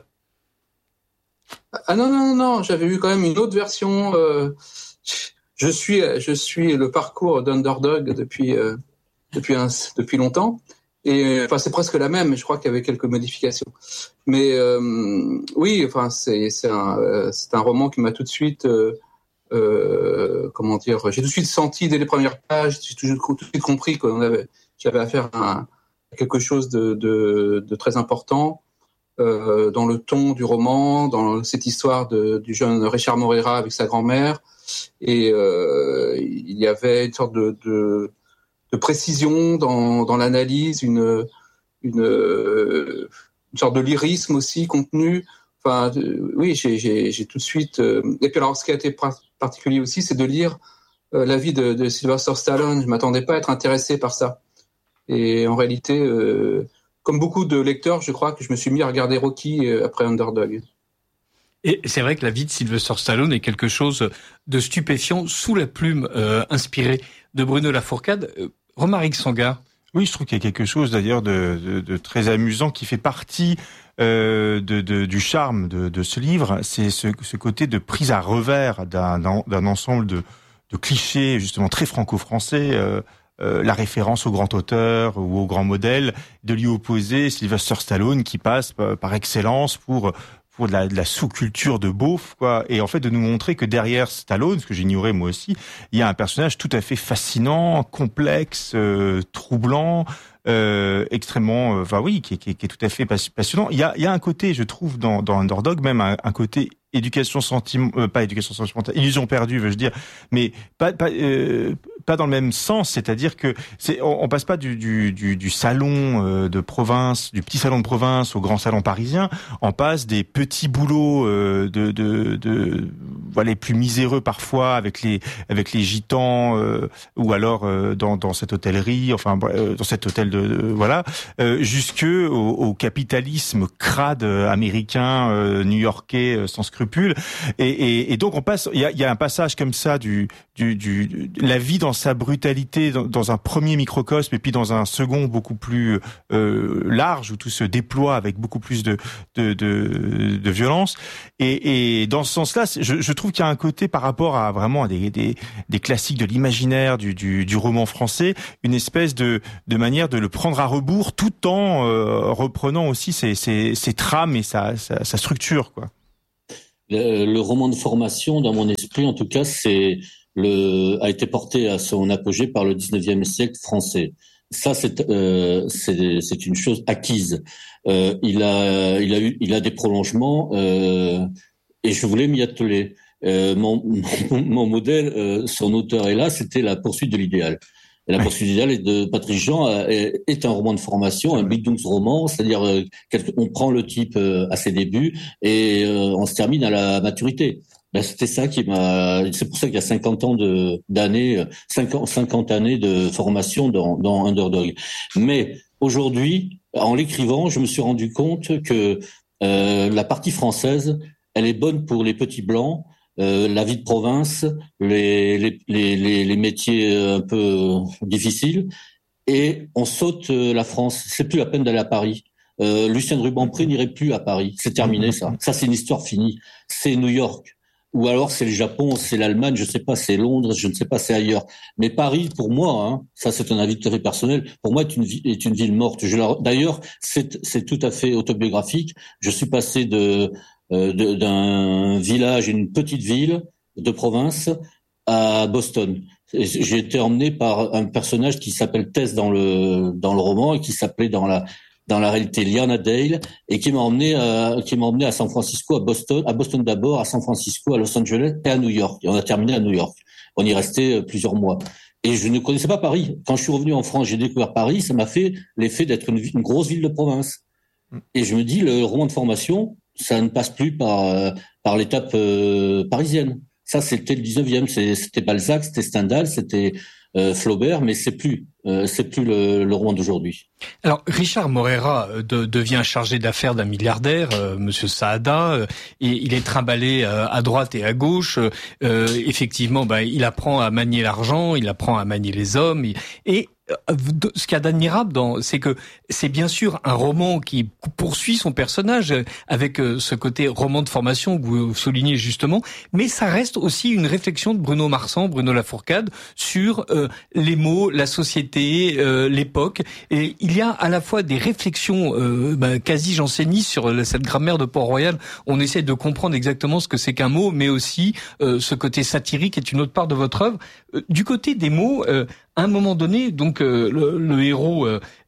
Ah non, j'avais vu quand même une autre version. Je suis le parcours d'Underdog depuis longtemps, et enfin c'est presque la même. Je crois qu'il y avait quelques modifications, mais oui, enfin c'est un roman qui m'a tout de suite comment dire, j'ai tout de suite senti dès les premières pages, j'ai tout de suite compris j'avais affaire à quelque chose de très important dans le ton du roman, dans cette histoire du jeune Richard Moreira avec sa grand-mère. Et il y avait une sorte de précision dans l'analyse, une sorte de lyrisme aussi contenu. Enfin, oui, j'ai tout de suite. Et puis alors, ce qui a été particulier aussi, c'est de lire la vie de Sylvester Stallone. Je m'attendais pas à être intéressé par ça. Et en réalité, comme beaucoup de lecteurs, je crois que je me suis mis à regarder Rocky après Underdog.
Et c'est vrai que la vie de Sylvester Stallone est quelque chose de stupéfiant sous la plume inspirée de Bruno Lafourcade. Romaric Sangar.
Oui, je trouve qu'il y a quelque chose d'ailleurs de très amusant qui fait partie du charme de ce livre. C'est ce côté de prise à revers d'un ensemble de clichés justement très franco-français. La référence au grand auteur ou au grand modèle, de lui opposer Sylvester Stallone qui passe par excellence pour de la sous-culture de beauf, quoi. Et en fait, de nous montrer que derrière Stallone, ce que j'ignorais moi aussi, il y a un personnage tout à fait fascinant, complexe, troublant, extrêmement, qui est tout à fait passionnant. Il y a un côté, je trouve, dans Underdog, même un côté pas éducation sentimentale, illusion perdue, veux-je dire, mais pas dans le même sens, c'est-à-dire que on passe pas du salon de province, du petit salon de province au grand salon parisien, on passe des petits boulots les plus miséreux parfois avec les gitans ou alors dans cette hôtellerie, dans cet hôtel jusque au capitalisme crade américain, new-yorkais sans scrupules. Et donc on passe, il y a un passage comme ça la vie dans sa brutalité dans un premier microcosme et puis dans un second beaucoup plus large où tout se déploie avec beaucoup plus de violence. Et dans ce sens-là, je trouve qu'il y a un côté par rapport à vraiment des classiques de l'imaginaire du roman français, une espèce de manière de le prendre à rebours tout en reprenant aussi ses trames et sa structure, quoi.
Le roman de formation, dans mon esprit, en tout cas, a été porté à son apogée par le 19e siècle français. Ça, c'est une chose acquise. Il a des prolongements, et je voulais m'y atteler. Mon modèle, son auteur est là, c'était La poursuite de l'idéal. Et La poursuite de l'idéal de Patrice Jean est un roman de formation, un Bildungsroman, c'est-à-dire on prend le type à ses débuts et on se termine à la maturité. C'était ça c'est pour ça qu'il y a 50 années de formation dans Underdog. Mais aujourd'hui, en l'écrivant, je me suis rendu compte que la partie française, elle est bonne pour les petits blancs, la vie de province, les métiers un peu difficiles, et on saute la France. C'est plus la peine d'aller à Paris. Lucien de Rubempré n'irait plus à Paris. C'est terminé, ça. Ça, c'est une histoire finie. C'est New York. Ou alors c'est le Japon, c'est l'Allemagne, je sais pas, c'est Londres, je ne sais pas, c'est ailleurs. Mais Paris, pour moi, ça c'est un avis tout à fait personnel, pour moi est une ville morte. D'ailleurs, c'est tout à fait autobiographique. Je suis passé d'un village, une petite ville de province à Boston. J'ai été emmené par un personnage qui s'appelle Tess dans le roman et qui s'appelait dans la réalité Liana Dale, et qui m'a emmené à San Francisco, à Boston d'abord, à San Francisco, à Los Angeles et à New York. Et on a terminé à New York. On y restait plusieurs mois. Et je ne connaissais pas Paris. Quand je suis revenu en France, j'ai découvert Paris, ça m'a fait l'effet d'être une grosse ville de province. Et je me dis, le roman de formation, ça ne passe plus par l'étape parisienne. Ça, c'était le 19e. C'était Balzac, c'était Stendhal, c'était Flaubert, mais c'est plus le roman d'aujourd'hui.
Alors, Richard Moreira devient chargé d'affaires d'un milliardaire, Monsieur Saada, et il est trimballé à droite et à gauche. Effectivement, il apprend à manier l'argent, il apprend à manier les hommes, et ce qu'il y a d'admirable c'est que c'est bien sûr un roman qui poursuit son personnage avec ce côté roman de formation que vous soulignez justement, mais ça reste aussi une réflexion de Bruno Lafourcade sur les mots, la société, l'époque, et il y a à la fois des réflexions quasi jansénistes sur cette grammaire de Port-Royal. On essaie de comprendre exactement ce que c'est qu'un mot, mais aussi ce côté satirique est une autre part de votre œuvre. Du côté des mots, à un moment donné, donc le héros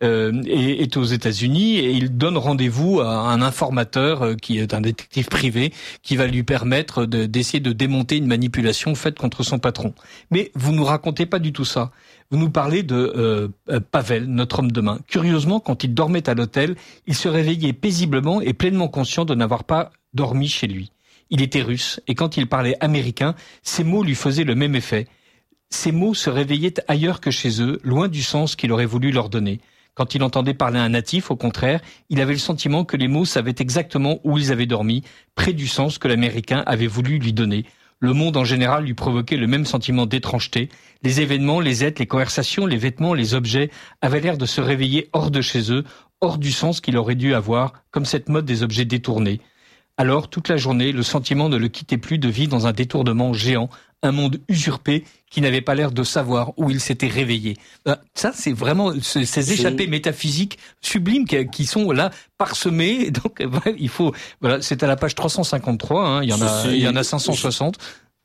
est aux États-Unis et il donne rendez-vous à un informateur qui est un détective privé qui va lui permettre d'essayer de démonter une manipulation faite contre son patron. Mais vous nous racontez pas du tout ça. Vous nous parlez de Pavel, notre homme de main. Curieusement, quand il dormait à l'hôtel, il se réveillait paisiblement et pleinement conscient de n'avoir pas dormi chez lui. Il était russe, et quand il parlait américain, ses mots lui faisaient le même effet. Ces mots se réveillaient ailleurs que chez eux, loin du sens qu'il aurait voulu leur donner. Quand il entendait parler un natif, au contraire, il avait le sentiment que les mots savaient exactement où ils avaient dormi, près du sens que l'Américain avait voulu lui donner. Le monde en général lui provoquait le même sentiment d'étrangeté. Les événements, les êtres, les conversations, les vêtements, les objets avaient l'air de se réveiller hors de chez eux, hors du sens qu'il aurait dû avoir, comme cette mode des objets détournés. Alors, toute la journée, le sentiment ne le quittait plus de vivre dans un détournement géant, un monde usurpé qui n'avait pas l'air de savoir où il s'était réveillé. Ça, c'est vraiment ces échappées métaphysiques sublimes qui sont là parsemées. Donc, il faut. Voilà, c'est à la page 353. Hein, il y en a 560.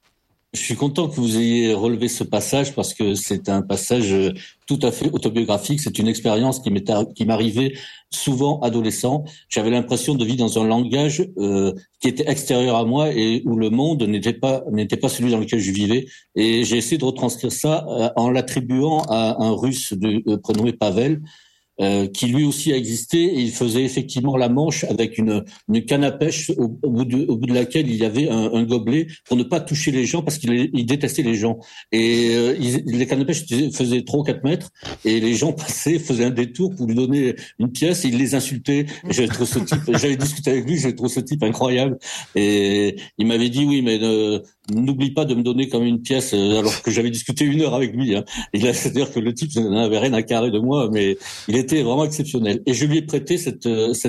Je suis content que vous ayez relevé ce passage parce que c'est un passage tout à fait autobiographique. C'est une expérience qui m'arrivait souvent adolescent. J'avais l'impression de vivre dans un langage qui était extérieur à moi et où le monde n'était pas celui dans lequel je vivais. Et j'ai essayé de retranscrire ça en l'attribuant à un Russe prénommé Pavel. Qui lui aussi a existé, et il faisait effectivement la Manche avec une canne à pêche au bout de laquelle il y avait un gobelet pour ne pas toucher les gens parce qu'il détestait les gens. Et les cannes à pêche faisaient 3 ou 4 mètres et les gens passaient, faisaient un détour pour lui donner une pièce et il les insultait. J'avais discuté avec lui, j'avais trouvé ce type incroyable et il m'avait dit oui mais n'oublie pas de me donner comme une pièce alors que j'avais discuté 1 heure avec lui. Hein. C'est-à-dire que le type n'avait rien à carrer de moi, mais il était vraiment exceptionnel. Et je lui ai prêté cette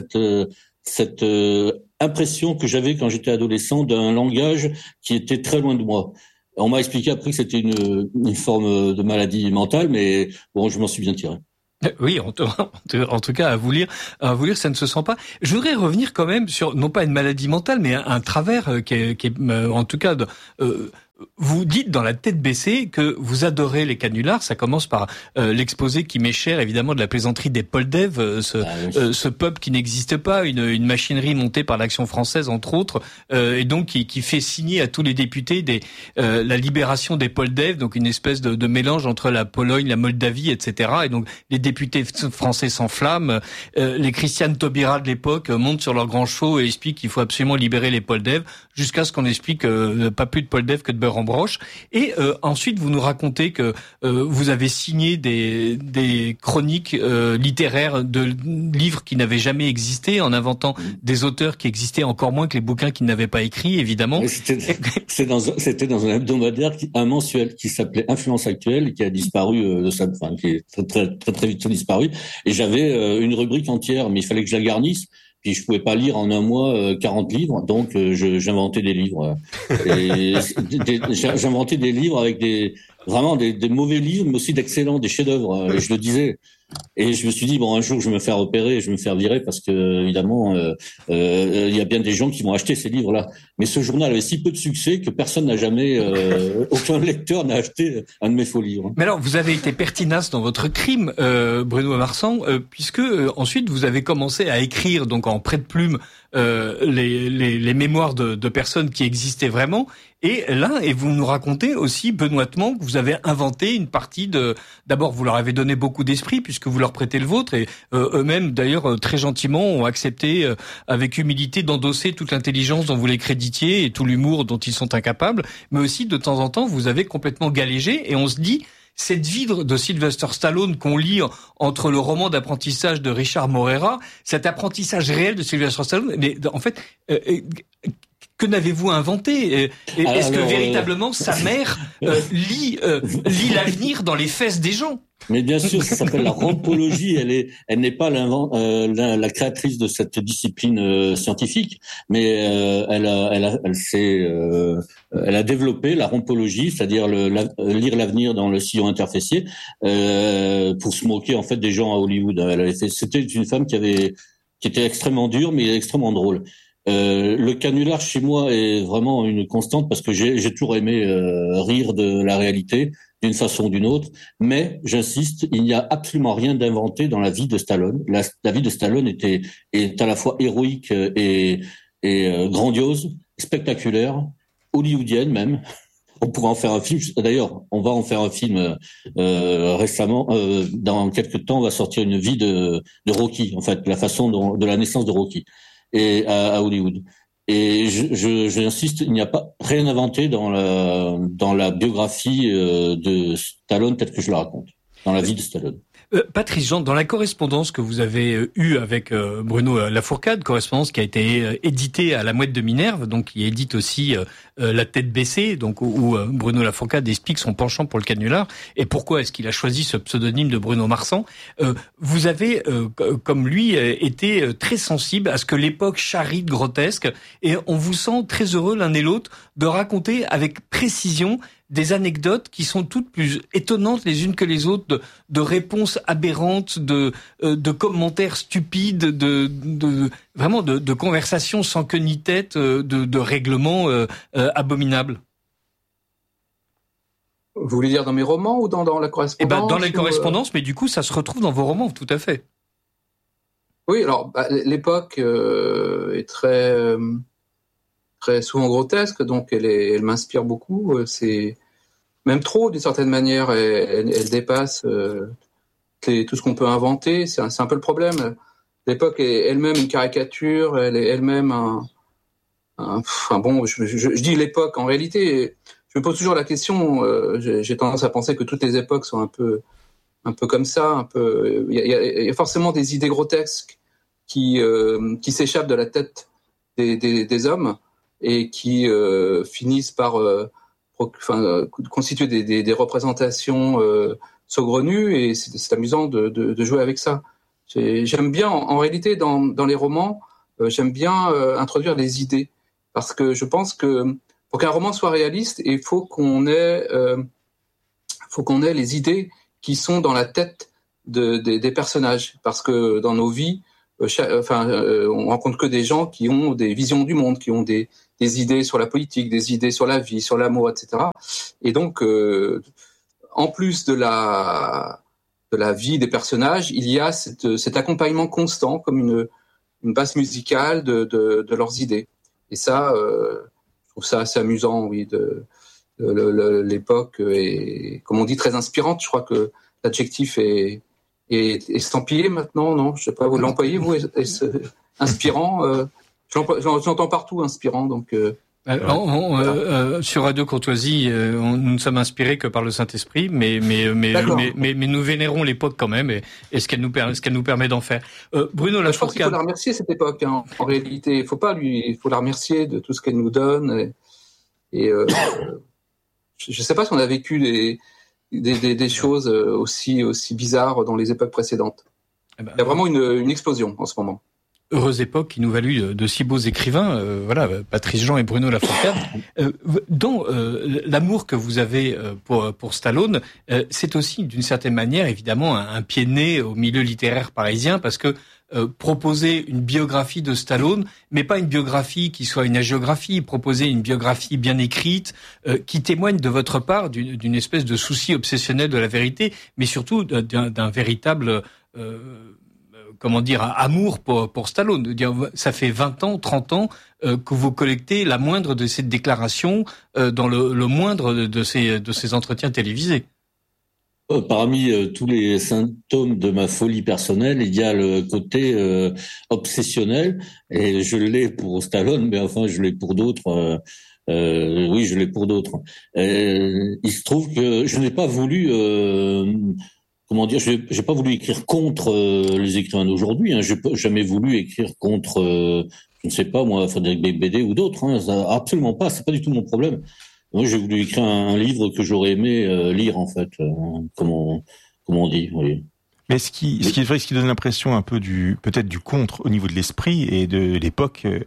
impression que j'avais quand j'étais adolescent d'un langage qui était très loin de moi. On m'a expliqué après que c'était une forme de maladie mentale, mais bon, je m'en suis bien tiré.
Oui, en tout cas, à vous lire, ça ne se sent pas. Je voudrais revenir quand même sur, non pas une maladie mentale, mais un travers qui est en tout cas, vous dites dans La Tête baissée que vous adorez les canulars. Ça commence par l'exposé qui m'est cher, évidemment, de la plaisanterie des Poldev, ce peuple qui n'existe pas, une machinerie montée par l'Action française, entre autres, et donc qui fait signer à tous les députés la libération des Poldev, donc une espèce de mélange entre la Pologne, la Moldavie, etc. Et donc les députés français s'enflamment, les Christiane Taubira de l'époque montent sur leur grand chevaux et expliquent qu'il faut absolument libérer les Poldev, jusqu'à ce qu'on explique pas plus de Poldev que de beurre en broche. Et ensuite, vous nous racontez que vous avez signé des chroniques littéraires de livres qui n'avaient jamais existé, en inventant des auteurs qui existaient encore moins que les bouquins qu'ils n'avaient pas écrits, évidemment.
C'était dans un hebdomadaire, un mensuel qui s'appelait Influence Actuelle, qui a disparu, qui est très vite disparu. Et j'avais une rubrique entière, mais il fallait que je la garnisse. Puis je pouvais pas lire en un mois 40 livres, donc j'inventais des livres. Et j'inventais des livres avec des mauvais livres, mais aussi d'excellents, des chefs-d'œuvre. Et je le disais. Et je me suis dit bon, un jour je vais me faire opérer, je vais me faire virer parce que évidemment il y a bien des gens qui vont acheter ces livres-là. Mais ce journal avait si peu de succès que personne n'a jamais, aucun lecteur n'a acheté un de mes faux livres.
Mais alors vous avez été pertinace dans votre crime, Bruno Marsan, puisque ensuite vous avez commencé à écrire donc en prêt de plume les mémoires de personnes qui existaient vraiment. Et vous nous racontez aussi benoîtement que vous avez inventé une partie d'abord vous leur avez donné beaucoup d'esprit puisque vous leur prêtez le vôtre et eux-mêmes d'ailleurs très gentiment ont accepté avec humilité d'endosser toute l'intelligence dont vous les créditiez et tout l'humour dont ils sont incapables, mais aussi de temps en temps vous avez complètement galégé et on se dit cette vie de Sylvester Stallone qu'on lit entre le roman d'apprentissage de Richard Morera, cet apprentissage réel de Sylvester Stallone, mais en fait que n'avez-vous inventé? Est-ce que véritablement sa mère lit l'avenir dans les fesses des gens?
Mais bien sûr, ça s'appelle la rampologie. Elle n'est pas la créatrice de cette discipline scientifique, mais elle a développé la rampologie, c'est-à-dire lire l'avenir dans le sillon interfécier, pour se moquer en fait des gens à Hollywood. C'était une femme qui était extrêmement dure, mais extrêmement drôle. Le canular chez moi est vraiment une constante parce que j'ai toujours aimé rire de la réalité d'une façon ou d'une autre, mais j'insiste, il n'y a absolument rien d'inventé dans la vie de Stallone. La vie de Stallone est à la fois héroïque et grandiose, spectaculaire, hollywoodienne même. On pourrait en faire un film. D'ailleurs, on va en faire un film récemment. Dans quelques temps, on va sortir une vie de Rocky, en fait, la façon de la naissance de Rocky et à Hollywood. Et j'insiste, il n'y a pas rien inventé dans la biographie de Stallone telle que je la raconte, dans la vie de Stallone.
Patrice Jean, dans la correspondance que vous avez eue avec Bruno Lafourcade, correspondance qui a été éditée à la Mouette de Minerve, donc qui édite aussi La Tête Baissée, donc où Bruno Lafourcade explique son penchant pour le canular et pourquoi est-ce qu'il a choisi ce pseudonyme de Bruno Marsan. Vous avez, comme lui, été très sensible à ce que l'époque charrie de grotesque, et on vous sent très heureux l'un et l'autre de raconter avec précision des anecdotes qui sont toutes plus étonnantes les unes que les autres, de réponses aberrantes, de commentaires stupides, vraiment de conversations sans queue ni tête, de règlements abominables.
Vous voulez dire dans mes romans ou dans la correspondance?
Dans les correspondances, mais du coup, ça se retrouve dans vos romans, tout à fait.
Oui, alors l'époque est très souvent grotesque, donc elle m'inspire beaucoup. C'est même trop d'une certaine manière. Elle dépasse tout ce qu'on peut inventer. C'est un peu le problème. L'époque est elle-même une caricature. Elle est elle-même je dis l'époque. En réalité, je me pose toujours la question. J'ai tendance à penser que toutes les époques sont un peu comme ça. Il y a forcément des idées grotesques qui s'échappent de la tête des hommes et qui finissent par constituer des représentations saugrenues, et c'est amusant de jouer avec ça. J'aime bien, en réalité, dans les romans, j'aime bien introduire des idées, parce que je pense que pour qu'un roman soit réaliste, il faut qu'on ait les idées qui sont dans la tête des personnages, parce que dans nos vies, on rencontre que des gens qui ont des visions du monde, qui ont des idées sur la politique, des idées sur la vie, sur l'amour, etc. Et donc, en plus de la vie des personnages, il y a cet accompagnement constant, comme une base musicale de leurs idées. Et ça, je trouve ça assez amusant, oui. L'époque est, comme on dit, très inspirante. Je crois que l'adjectif est estampillé maintenant, non? Je sais pas, vous l'employez, vous, inspirant. J'entends partout inspirant, donc.
Sur Radio Courtoisie, nous ne sommes inspirés que par le Saint-Esprit, mais nous vénérons l'époque quand même, et ce qu'elle nous permet d'en faire. Bruno Lafourcade.
Je pense qu'il faut la remercier, cette époque, hein. En réalité, il faut la remercier de tout ce qu'elle nous donne, et je sais pas si on a vécu des choses aussi bizarres dans les époques précédentes. Il y a vraiment une explosion en ce moment.
Heureuse époque qui nous valut de si beaux écrivains, Patrice Jean et Bruno Lafourcade. Dans l'amour que vous avez pour Stallone, c'est aussi d'une certaine manière évidemment un pied de nez au milieu littéraire parisien, parce que proposer une biographie de Stallone, mais pas une biographie qui soit une hagiographie, proposer une biographie bien écrite, qui témoigne de votre part d'une espèce de souci obsessionnel de la vérité, mais surtout d'un véritable amour pour Stallone. Ça fait 20 ans, 30 ans que vous collectez la moindre de ces déclarations dans le moindre de ces entretiens télévisés.
Parmi tous les symptômes de ma folie personnelle, il y a le côté obsessionnel, et je l'ai pour Stallone, mais enfin je l'ai pour d'autres. Oui, je l'ai pour d'autres. Il se trouve que je n'ai pas voulu... j'ai pas voulu écrire contre les écrivains d'aujourd'hui. Hein. J'ai jamais voulu écrire contre, je ne sais pas moi, Frédéric Becbédé ou d'autres. Hein. Ça, absolument pas. C'est pas du tout mon problème. Moi, j'ai voulu écrire un livre que j'aurais aimé lire, en fait, comme on dit. Oui.
Mais ce qui est vrai, ce qui donne l'impression un peu peut-être du contre au niveau de l'esprit et de l'époque,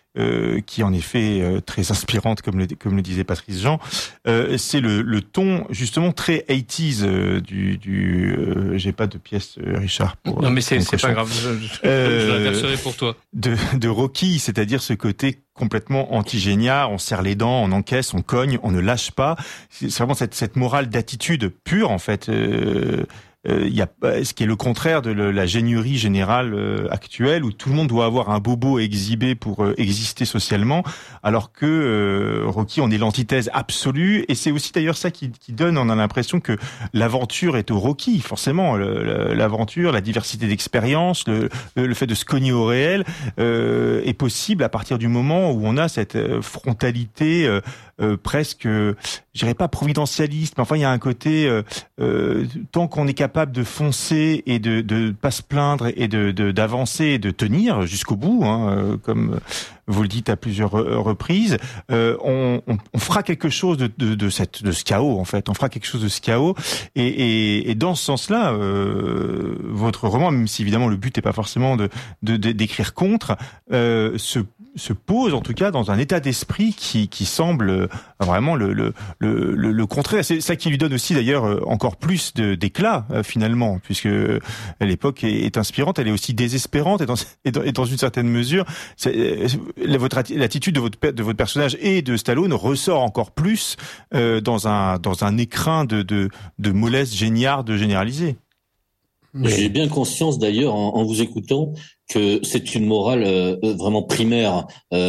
qui est en effet très inspirante, comme le disait Patrice Jean. C'est le ton justement très 80s j'ai pas de pièce, Richard.
Non mais c'est pas grave, je l'inverserai pour toi.
De Rocky, c'est-à-dire ce côté complètement anti-géniard, on serre les dents, on encaisse, on cogne, on ne lâche pas. C'est vraiment cette morale d'attitude pure en fait. Il y a ce qui est le contraire de la génierie générale actuelle où tout le monde doit avoir un bobo exhibé pour exister socialement, alors que Rocky, on est l'antithèse absolue. Et c'est aussi d'ailleurs ça qui donne, on a l'impression que l'aventure est au Rocky, forcément. L'aventure, la diversité d'expériences, le fait de se cogner au réel est possible à partir du moment où on a cette frontalité presque, je dirais pas providentialiste, mais enfin il y a un côté tant qu'on est capable de foncer et de pas se plaindre et d'avancer et de tenir jusqu'au bout, comme vous le dites à plusieurs reprises, on fera quelque chose de ce chaos en fait. On fera quelque chose de ce chaos et dans ce sens-là, votre roman, même si évidemment le but n'est pas forcément d'écrire contre, se pose en tout cas dans un état d'esprit qui semble vraiment le contraire. C'est ça qui lui donne aussi d'ailleurs encore plus d'éclat finalement, puisque l'époque est inspirante, elle est aussi désespérante et dans une certaine mesure, l'attitude de votre personnage et de Stallone ressort encore plus dans un écrin de mollesse géniarde généralisée.
J'ai bien conscience d'ailleurs en vous écoutant que c'est une morale vraiment primaire.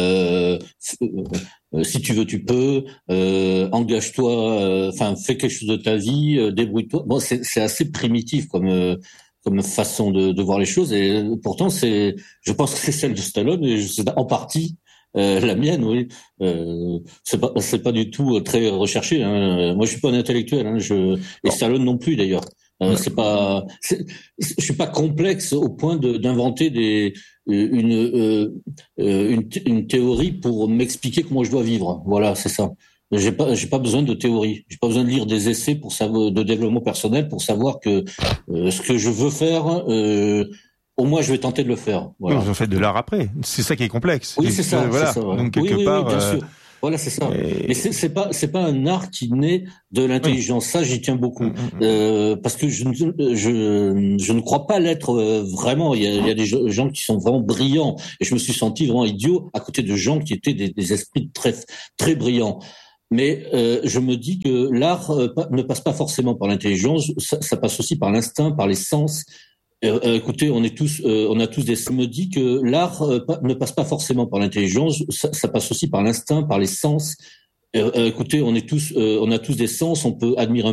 Si tu veux, tu peux. Engage-toi. Fais quelque chose de ta vie. Débrouille-toi. Bon, c'est assez primitif comme façon de voir les choses. Et pourtant, je pense que c'est celle de Stallone et c'est en partie la mienne. Oui. C'est pas du tout très recherché. Hein. Moi, je suis pas un intellectuel. Et Stallone non plus d'ailleurs. Je suis pas complexe au point d'inventer une théorie pour m'expliquer comment je dois vivre. Voilà, c'est ça. J'ai pas besoin de théorie. J'ai pas besoin de lire des essais de développement personnel pour savoir que ce que je veux faire, au moins je vais tenter de le faire. Voilà.
Vous en faites de l'art après. C'est ça qui est complexe.
Oui, c'est ça.
Voilà.
C'est ça, ouais.
Donc quelque part.
Oui, bien sûr. Voilà, c'est ça. Mais c'est pas un art qui naît de l'intelligence. Ça, j'y tiens beaucoup. Parce que je ne crois pas l'être vraiment. Il y a des gens qui sont vraiment brillants. Et je me suis senti vraiment idiot à côté de gens qui étaient des esprits très, très brillants. Mais je me dis que l'art ne passe pas forcément par l'intelligence. Ça passe aussi par l'instinct, par les sens. Écoutez, on a tous je me dis que l'art ne passe pas forcément par l'intelligence, ça passe aussi par l'instinct, par les sens. Écoutez, on a tous des sens, on peut admirer un